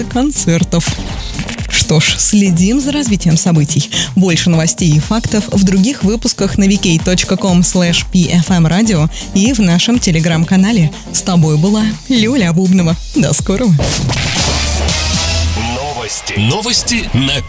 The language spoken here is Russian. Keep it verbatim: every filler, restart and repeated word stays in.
концертов. Что ж, следим за развитием событий. Больше новостей и фактов в других выпусках на ви кей точка ком слэш пи эф эм радио и в нашем телеграм-канале. С тобой была Люля Бубнова. До скорого. Новости. Новости на